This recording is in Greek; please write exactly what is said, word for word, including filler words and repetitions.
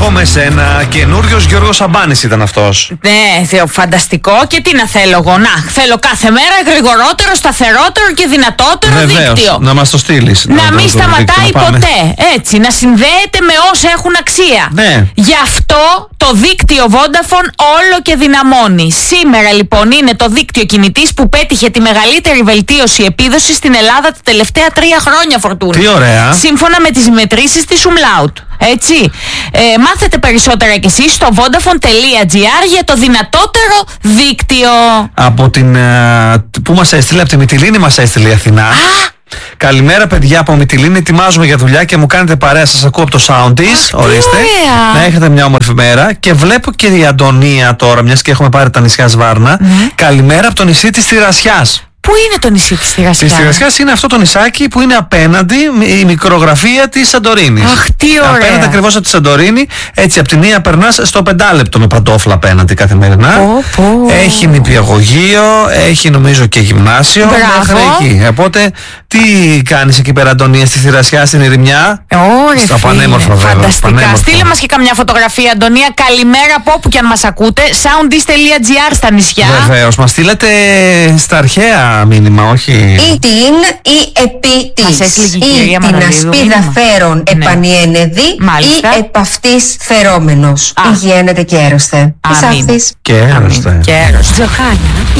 εγώ με σένα. Καινούριος Γιώργος Σαμπάνης ήταν αυτός. Ναι, θεο, φανταστικό. Και τι να θέλω εγώ? Να, θέλω κάθε μέρα γρηγορότερο, σταθερότερο και δυνατότερο Βεβαίως, δίκτυο. να μας το στείλεις. Να, να μην σταματάει δίκτυο, να ποτέ. Έτσι, να συνδέεται με όσα έχουν αξία. Ναι. Γι' αυτό το δίκτυο Vodafone όλο και δυναμώνει. Σήμερα λοιπόν είναι το δίκτυο κινητής που πέτυχε τη μεγαλύτερη βελτίωση επίδοσης στην Ελλάδα τα τελευταία τρία χρόνια, Φορτούνη. Τι ωραία. Σύμφωνα με τις μετρήσεις της Umlaut. Έτσι. Ε, μάθετε περισσότερα κι εσείς στο vodafone.gr για το δυνατότερο δίκτυο. Από την. Πού μας έστειλε, από τη Μυτιλήνη μας έστειλε η Αθηνά. Α! Καλημέρα, παιδιά από Μυτιλήνη. Ετοιμάζομαι για δουλειά και μου κάνετε παρέα. Σας ακούω από το sound της. Ορίστε. Ωραία. Να έχετε μια όμορφη μέρα. Και βλέπω και η Αντωνία τώρα, μιας και έχουμε πάρει τα νησιά Σβάρνα. Ναι. Καλημέρα από το νησί της Τυρασιάς. Πού είναι το νησί της Τυρασιάς? Της Τυρασιάς είναι αυτό το νησάκι που είναι απέναντι η μικρογραφία της Σαντορίνης. Αχ, τι ωραία. Απέναντι ακριβώς από τη Σαντορίνη, έτσι από τη μία περνάς στο πεντάλεπτο με παντόφλα απέναντι καθημερινά. Πω, πω. Έχει νηπιαγωγείο, έχει νομίζω και γυμνάσιο. Μπράβο. Μέχρι εκεί. Οπότε τι κάνεις εκεί πέρα, Αντωνία, στη Θηρασιά, στην Ερημιά? Ωραία, στα φίλε. πανέμορφα βέβαια. Φανταστικά. Πανέμορφα. Στείλε μας και καμιά φωτογραφία, Αντωνία. Καλημέρα από όπου και αν μας ακούτε. soundis.gr στα νησιά. Βεβαίως, μας στείλετε στα αρχαία μήνυμα, όχι. Ή την ή επί της. Μας έστειλε και η κυρία Ή την Μανολίδου ασπίδα μήνυμα. φέρον Ναι. επανιένεδη Μάλιστα. ή επ' αυτής φερόμενος. Α. Υγιένεται και έρωστε. Της Αμήν. Άφθης. Και έρωστε. Και έρος. Τζοχάνα